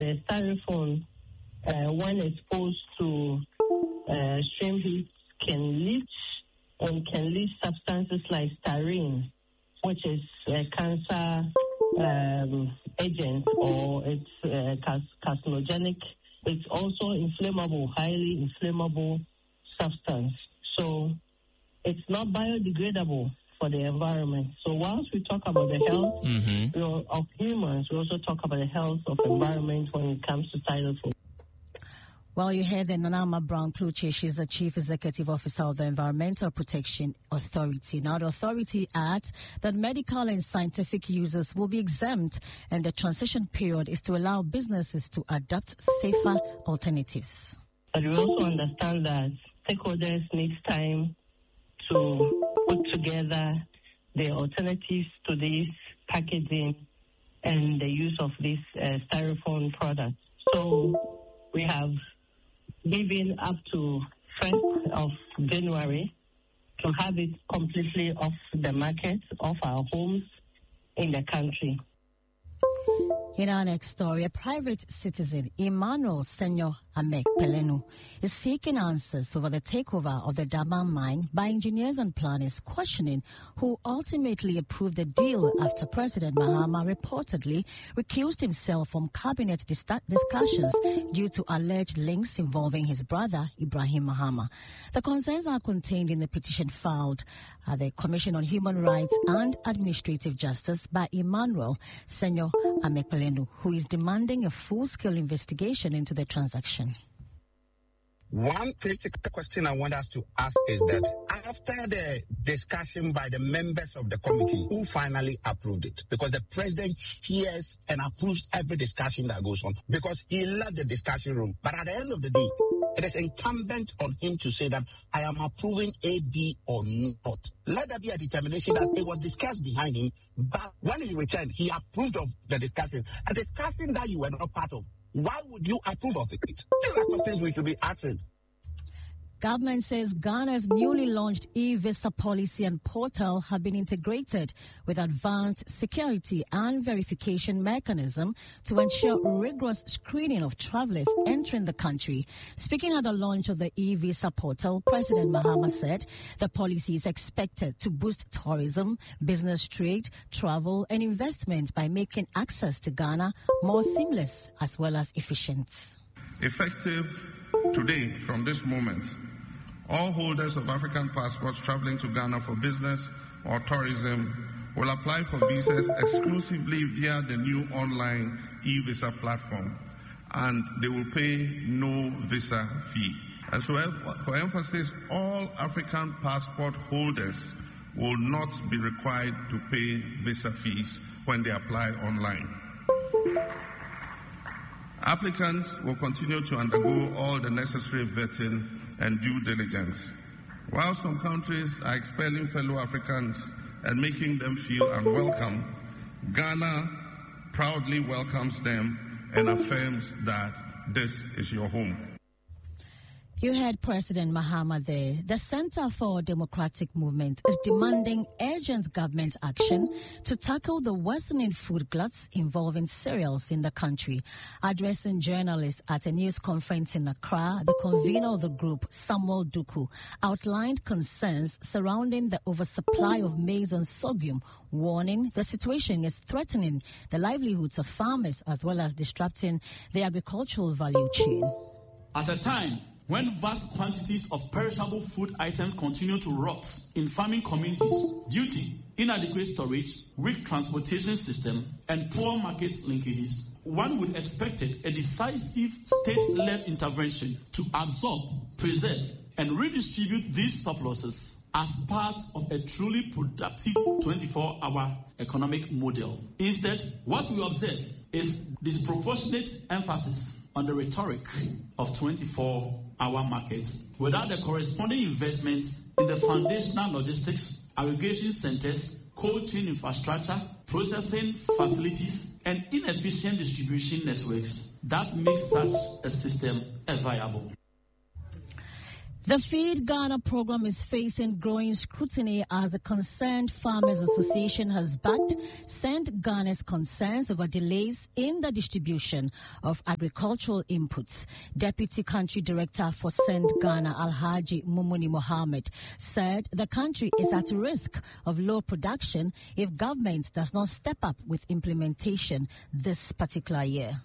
the styrofoam, when exposed to extreme heat, can leach and can leach substances like styrene, which is a cancer agent, or it's carcinogenic. It's also inflammable, highly inflammable substance. So it's not biodegradable for the environment. So whilst we talk about the health of humans, we also talk about the health of environment when it comes to styrofoam. Well, you heard that Nanama Brown-Kluche, she's the Chief Executive Officer of the Environmental Protection Authority. Now, the authority adds that medical and scientific users will be exempt, and the transition period is to allow businesses to adopt safer alternatives. But we also understand that stakeholders need time to put together the alternatives to this packaging and the use of this styrofoam product. So we have given up to 1st of January to have it completely off the market, off our homes in the country. In our next story, a private citizen, Emmanuel Senyor Amek Pelenu, is seeking answers over the takeover of the Daban mine by engineers and planners, questioning who ultimately approved the deal after President Mahama reportedly recused himself from cabinet discussions due to alleged links involving his brother, Ibrahim Mahama. The concerns are contained in the petition filed at the Commission on Human Rights and Administrative Justice by Emmanuel Senyor Amek Pelenu, who is demanding a full-scale investigation into the transaction. One critical question I want us to ask is that after the discussion by the members of the committee, who finally approved it? Because the president chairs and approves every discussion that goes on, because he led the discussion room. But at the end of the day, it is incumbent on him to say that I am approving A, B, or not. Let there be a determination that it was discussed behind him, but when he returned, he approved of the discussion. A discussion that you were not part of. Why would you approve of it? These are questions we should be asking. Government says Ghana's newly launched e-visa policy and portal have been integrated with advanced security and verification mechanism to ensure rigorous screening of travelers entering the country. Speaking at the launch of the e-visa portal, President Mahama said the policy is expected to boost tourism, business trade, travel, and investment by making access to Ghana more seamless as well as efficient. Effective today, from this moment, all holders of African passports traveling to Ghana for business or tourism will apply for visas exclusively via the new online e-visa platform, and they will pay no visa fee. And so, for emphasis, all African passport holders will not be required to pay visa fees when they apply online. Applicants will continue to undergo all the necessary vetting and due diligence. While some countries are expelling fellow Africans and making them feel unwelcome, Ghana proudly welcomes them and affirms that this is your home. You heard President Mahama there. The Center for Democratic Movement is demanding urgent government action to tackle the worsening food gluts involving cereals in the country. Addressing journalists at a news conference in Accra, the convener of the group, Samuel Duku, outlined concerns surrounding the oversupply of maize and sorghum, warning the situation is threatening the livelihoods of farmers as well as disrupting the agricultural value chain. At a time when vast quantities of perishable food items continue to rot in farming communities due to inadequate storage, weak transportation system, and poor market linkages, one would expect a decisive state-led intervention to absorb, preserve, and redistribute these surpluses as part of a truly productive 24-hour economic model. Instead, what we observe is disproportionate emphasis on the rhetoric of 24-hour markets without the corresponding investments in the foundational logistics, aggregation centers, cold chain infrastructure, processing facilities, and inefficient distribution networks that make such a system viable. The Feed Ghana program is facing growing scrutiny as the Concerned Farmers Association has backed Send Ghana's concerns over delays in the distribution of agricultural inputs. Deputy Country Director for Send Ghana, Alhaji Mumuni Mohammed, said the country is at risk of low production if government does not step up with implementation this particular year.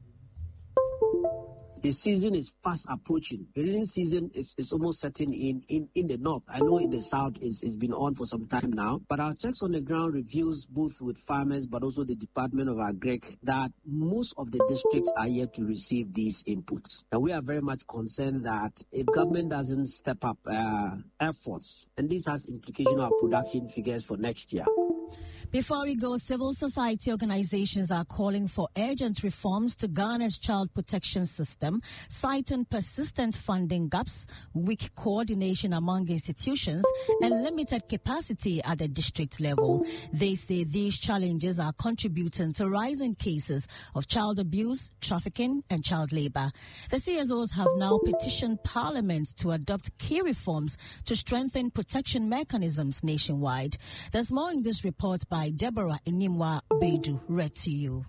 The season is fast approaching. The rainy season is almost setting in the north. I know in the south it's been on for some time now, but our checks on the ground reveals both with farmers but also the Department of Agric that most of the districts are yet to receive these inputs. And we are very much concerned that if government doesn't step up efforts, and this has implication on our production figures for next year. Before we go, civil society organizations are calling for urgent reforms to Ghana's child protection system, citing persistent funding gaps, weak coordination among institutions, and limited capacity at the district level. They say these challenges are contributing to rising cases of child abuse, trafficking, and child labor. The CSOs have now petitioned Parliament to adopt key reforms to strengthen protection mechanisms nationwide. There's more in this report by Deborah Inimwa Bedu, read to you.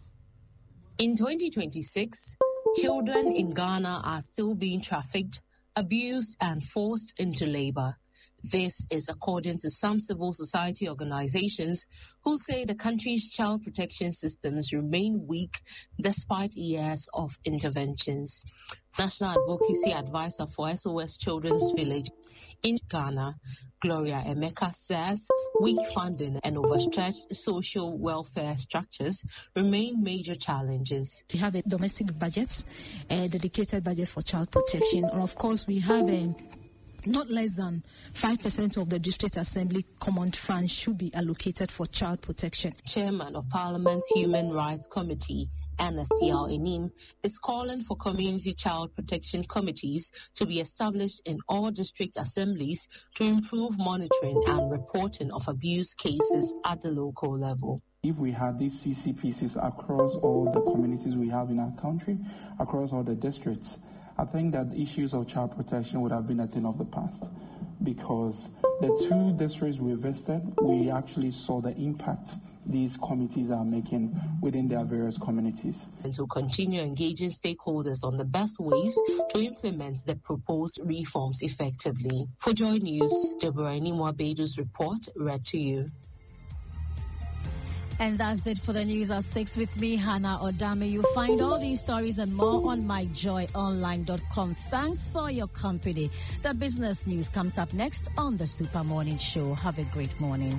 In 2026, children in Ghana are still being trafficked, abused, and forced into labor. This is according to some civil society organizations who say the country's child protection systems remain weak despite years of interventions. National Advocacy Advisor for SOS Children's Village in Ghana, Gloria Emeka, says weak funding and overstretched social welfare structures remain major challenges. We have a domestic budget, a dedicated budget for child protection, and of course we have not less than 5% of the District Assembly Common Fund should be allocated for child protection. Chairman of Parliament's Human Rights Committee, Anasiel Enim, is calling for community child protection committees to be established in all district assemblies to improve monitoring and reporting of abuse cases at the local level. If we had these CCPCs across all the communities we have in our country, across all the districts, I think that issues of child protection would have been a thing of the past, because the two districts we visited, we actually saw the impact these committees are making within their various communities. And to continue engaging stakeholders on the best ways to implement the proposed reforms effectively. For Joy News, Deborah Inimwa Bedu's report, read to you. And that's it for the news at 6 with me, Hannah Odame. You'll find all these stories and more on myjoyonline.com. Thanks for your company. The business news comes up next on the Super Morning Show. Have a great morning.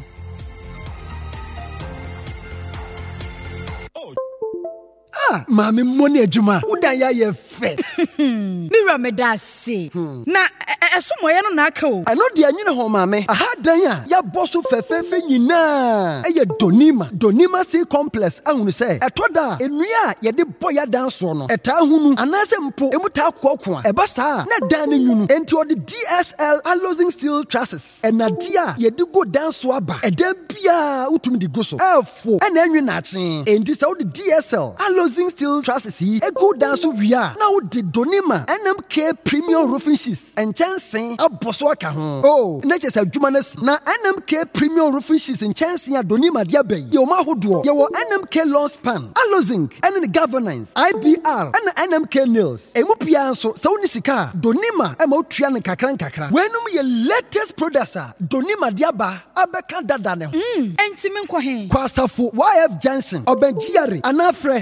Mami money ejuma udanya ye fe Mira medase na esomoye no na aka o I know de anyine ho mami aha dan a ya boso fefefe nyina eye donima sea complex ahunu se etoda enua ye de boya dan so no eta hunu anase mpo emuta akoko a eba saa na dan ne nyunu enti odi DSL alloying steel trusses enadia ye de go dan so aba eda bia utumi di go so efo ena enwe na achen enti se odi DSL alloying steel trusses yi ego dan so wia na odi donima NMK premium roofing sheets and chancing aboso aka ho oh na chese adwuma na NMK premium roofing sheets and chancing donima dia ben ye o ma hodo ye wo NMK long span alloying and the governance IBR and NMK nails emupia so se woni sika donima e ma otua ne kakran wenum ye latest products donima dia ba abeka dada ne ho enti me nkɔ he kwasafo YF Junction obenjiare anafre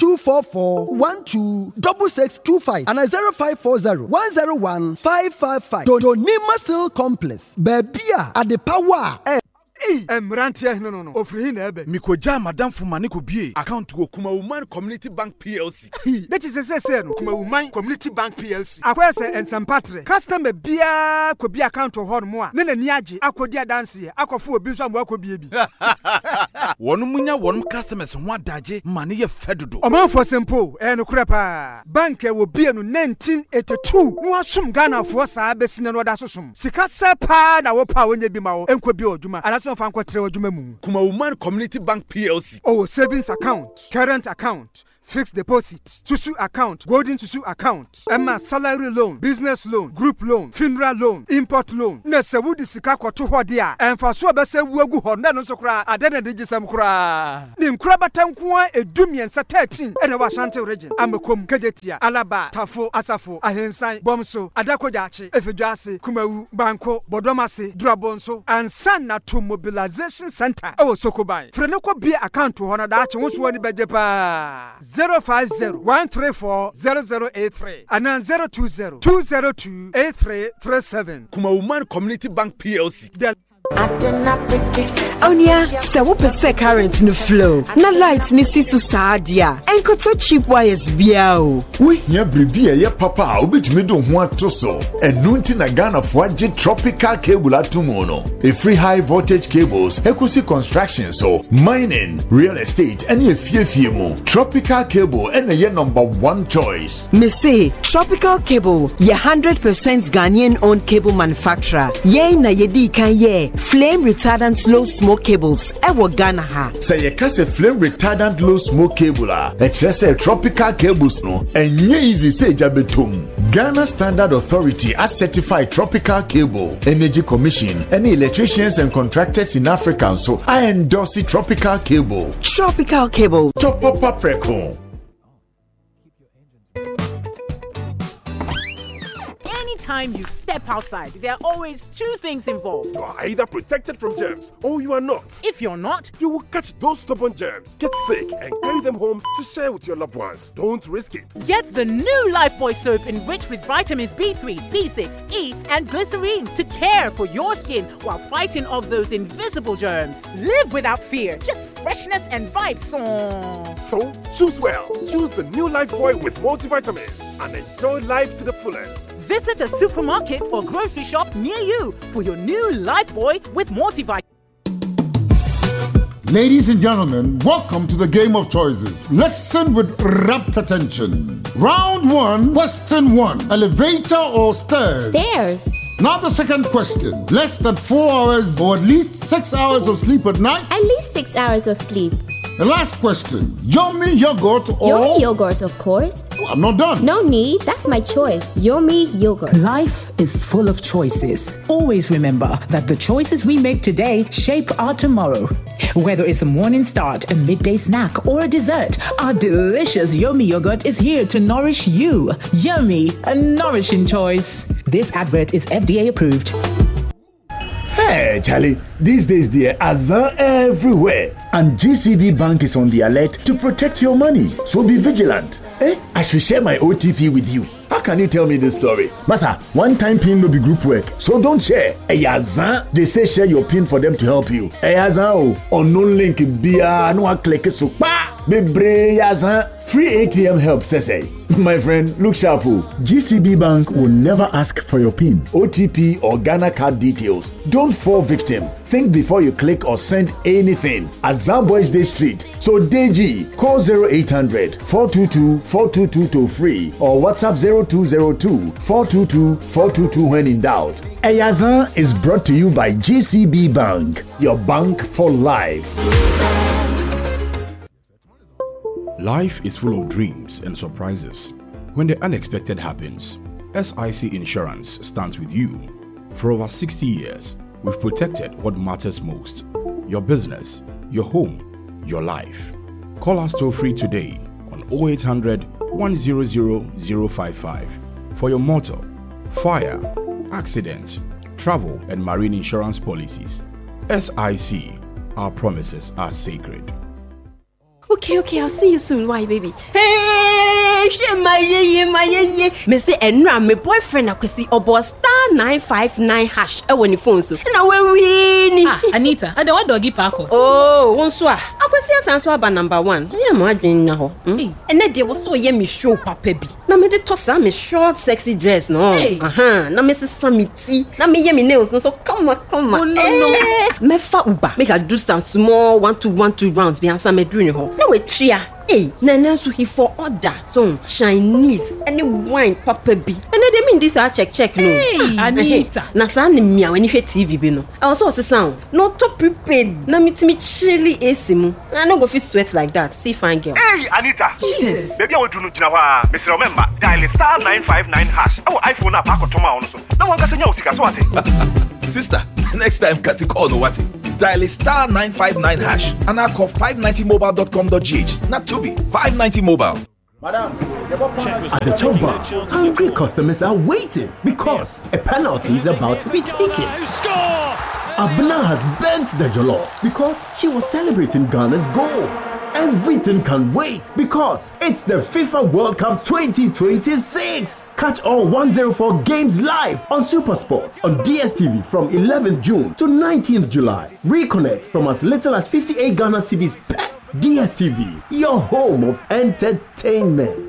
0244126625 and 0540101555 Donima Steel Complex Babia at the power Emrantia no ofri na ebe mikoja madam fuma ne ko bie account go Kuma Woman Community Bank PLC that is say no Kuma Woman Community Bank PLC akwese ensempatre customer bia ko bia account ho no mo a ne nani age akodi adanse akofo obi nso ambo akobie bi wonu munya wonu customers ho adaje mane ye fedodo omanfo simple no kura pa bank e wo bie no 1982 no asom Ghana fo saa besine no da sosom sika sepa na wo pa wonye bi ma wo enko bi odwuma Kuma Woman Community Bank PLC. Oh, savings account, current account, fixed deposit, Susu account, golden Susu account, Emma salary loan, business loan, group loan, funeral loan, import loan. Nese wudi sika kwa tuho dia. Enfasua bese wuegu honda no sokra adene digisem kra. Nim kra batankuwa edumien sa 13 ene wa Ashanti region. Amekom Kejetia, Alaba, Tafo, Asafo, Ahensan, Bomso, Adakojachi, Efejuase, Kumawu, Banko, Bodomase, Drabonso, and Sanatu Mobilization Center. Oh Sokobai. Frenoko be account to honor that woni bejepa 050-134-0083 and 020-202-8337. Kumauman Community Bank PLC. Onya, se wo pese current no flow. Na light ni si so saadia. Enkoto cheap wires bia o. We hia bribia ye papa obetumi do ho atoso. Enu nti na Ghana fo age tropical cable atomo no. A free high voltage cables, equity construction so, mining, real estate, and ye fie mo. Tropical cable and ye number 1 choice. Me say Tropical Cable, ye 100% Ghanaian owned cable manufacturer. Ye na ye di kan ye flame retardant low smoke cables ewo Ghana ha. Say ye kase flame retardant low smoke cable a say tropical cables no enye easy say jabetum. Ghana Standard Authority as certified tropical cable, Energy Commission, any electricians and contractors in Africa so I endorse tropical cable. Tropical Cable. Top up preco. Anytime you step outside, there are always 2 things involved. You are either protected from germs or you are not. If you're not, you will catch those stubborn germs, get sick, and carry them home to share with your loved ones. Don't risk it. Get the new Lifebuoy soap enriched with vitamins B3, B6, E, and glycerine to care for your skin while fighting off those invisible germs. Live without fear, just freshness and vibes. So, choose well. Choose the new Lifebuoy with multivitamins and enjoy life to the fullest. Visit a supermarket or grocery shop near you for your new Lifebuoy with multivitamin. Ladies and gentlemen, welcome to the game of choices. Listen with rapt attention. Round 1, question 1. Elevator or stairs? Stairs. Now the second question. Less than 4 hours or at least 6 hours of sleep at night? At least 6 hours of sleep. The last question. Yomi yogurt or... Yomi yogurt, of course. I'm not done. No need. That's my choice. Yomi yogurt. Life is full of choices. Always remember that the choices we make today shape our tomorrow. Whether it's a morning start, a midday snack, or a dessert, our delicious Yomi yogurt is here to nourish you. Yomi, a nourishing choice. This advert is FDA approved. Hey, Charlie, these days there are Azan everywhere. And GCB Bank is on the alert to protect your money. So be vigilant. I should share my OTP with you. How can you tell me this story? Masa, one-time PIN no be group work, so don't share. Azan, they say share your PIN for them to help you. Azan, unknown link, biya, no click so pa. Bebre Azan, free ATM help, say. My friend, look sharp. GCB Bank will never ask for your PIN, OTP, or Ghana card details. Don't fall victim. Think before you click or send anything. Azan Boys Day Street. So DG, call 0800-422-422 toll free or WhatsApp 0202-422-422 when in doubt. Azan is brought to you by GCB Bank, your bank for life. Life is full of dreams and surprises. When the unexpected happens, SIC Insurance stands with you. For over 60 years, we've protected what matters most: your business, your home, your life. Call us toll-free today on 0800 100 055 for your motor, fire, accident, travel, and marine insurance policies. SIC, our promises are sacred. Okay, I'll see you soon. Why, baby? Hey, my me say enra my boyfriend akwesi obo star 959 hash e woni phone so. Na we win. Anita, I don't doggy parko. Oh, wonso a. Akwesi asanso aba number 1. Yeah, ma adwen na ho. Ene de wo so ye me show papa bi. Na me de tosa me short sexy dress no. Na me sesa me ti. Na me ye me nails no so come on. Oh, no. Me fa uba. Make I do some small 1-2 rounds bi ansa me do ni ho. Na we tria. Hey, Nana so he for order. So Chinese any wine papa bi. And they mean this check no. Hey, Anita. Na sa ni mia when you TV bi no. I also say sound. No to prepared. Na me chilly AC mu. I no go fit sweat like that. See fine girl. Hey, Anita. Jesus. Baby, I want to know now. Mr. Remember, dial star 959 hash. Oh, iPhone na pack otoma on so. Na wan gasa nya osika so ate. Sister, next time cut call no what? Dial star 959 hash and I call 590mobile.com.gh. Not to be 590 mobile. Madam, at the top bar, hungry customers are waiting because a penalty is about to be taken. Abna has bent the jollof because she was celebrating Ghana's goal. Everything can wait because it's the FIFA World Cup 2026. Catch all 104 games live on SuperSport on DSTV from 11th June to 19th July. Reconnect from as little as 58 Ghana cedis per DSTV, your home of entertainment.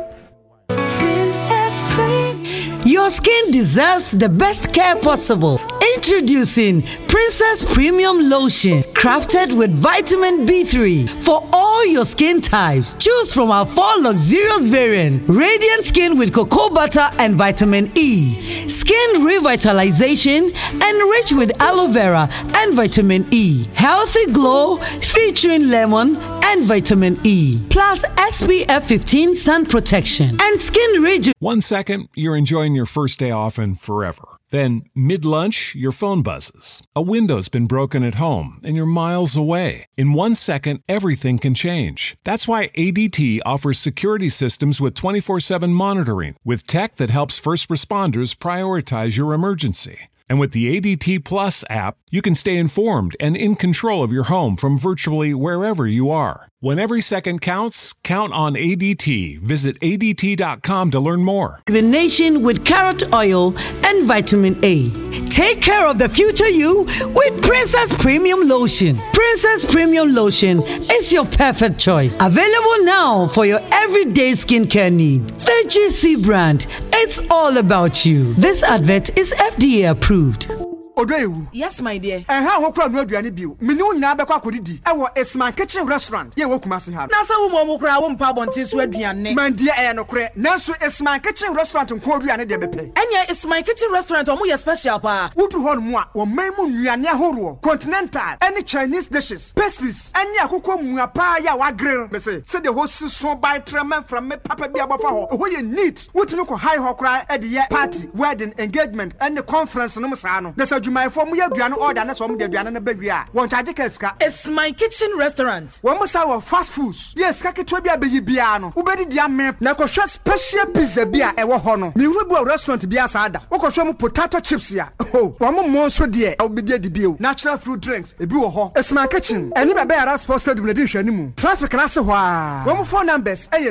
Your skin deserves the best care possible. Introducing Princess Premium Lotion, crafted with vitamin B3 for all your skin types. Choose from our 4 luxurious variants: Radiant Skin with cocoa butter and vitamin E, Skin Revitalization, enriched with aloe vera and vitamin E, Healthy Glow featuring lemon and vitamin E, plus SPF 15 sun protection and skin rejuvenation. 1 second, you're enjoying your first day off and forever. Then, mid-lunch, your phone buzzes. A window's been broken at home and you're miles away. In 1 second, everything can change. That's why ADT offers security systems with 24/7 monitoring, with tech that helps first responders prioritize your emergency. And with the ADT Plus app, you can stay informed and in control of your home from virtually wherever you are. When every second counts, count on ADT. Visit ADT.com to learn more. Rejuvenation with carrot oil and vitamin A. Take care of the future you with Princess Premium Lotion. Princess Premium Lotion is your perfect choice. Available now for your everyday skincare needs. The GC brand. It's all about you. This advert is FDA approved. Odoyewu. Yes, my dear. Ha ho kura no aduane bio. Menu nyina be kwa kodidi. E wo Esman Kitchen Restaurant. Ye wo Kumasi ha. Na sa wo mo kura wo mpa bontin so aduane. Man dia e no kure. Nanso Esman Kitchen Restaurant nko aduane de bepe. Enya Esman Kitchen Restaurant o mo ye special pa. Wudu ho no mu a wo man mu nnuane ahoro. Continental, any Chinese dishes, pastries, any akoko mua pa ya wa grill. Me say the host so by tremen from me papa bia bofa ho. Ho ye neat. Wutumi ko high ho kura e de ye party, wedding, engagement and the conference no msa no. My form ya duane order na so mo de duane na bagia won charge keska. It's my kitchen restaurant. Won mo sa fast foods. Yes, ka ketwa bia beyi bia no. Wo bedi dia me na ko hwa special pizza bia e wo ho no. Me wuru restaurant bia sa ada. Wo ko hwa mo potato chips ya. Oh, won mo so de e wo bedi di bio. Natural fruit drinks e bi wo ho. It's my kitchen. Eni be ya sports stadium na di hwani mu. Traffic na se ho a. Won mo phone numbers e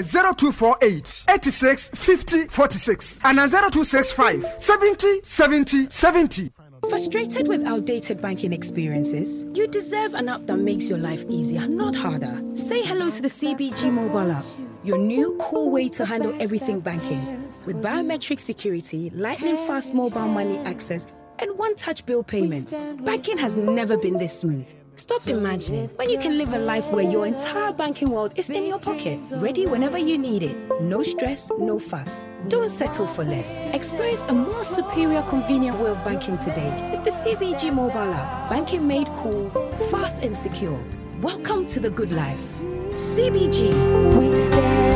0248 86 50 46 and 0265 70 70 70. Frustrated with outdated banking experiences? You deserve an app that makes your life easier, not harder. Say hello to the CBG mobile app, your new cool way to handle everything banking. With biometric security, lightning fast mobile money access, and one-touch bill payments, banking has never been this smooth. Stop imagining when you can live a life where your entire banking world is in your pocket, ready whenever you need it. No stress, no fuss. Don't settle for less. Experience a more superior, convenient way of banking today with the CBG mobile app. Banking made cool, fast and secure. Welcome to the good life. CBG. We stand